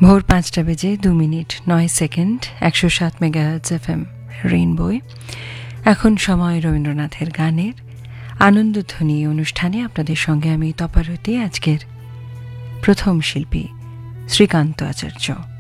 ভোর ৫টা বেজে ২ মিনিট ৯ সেকেন্ড ১০৭ মেগাহার্টজ FM রেইনবোয় এখন সময় রবীন্দ্রনাথের গানের আনন্দধ্বনি অনুষ্ঠানে আপনাদের সঙ্গে আমি তপারতি আজকের প্রথম শিল্পী শ্রীকান্ত আচার্য।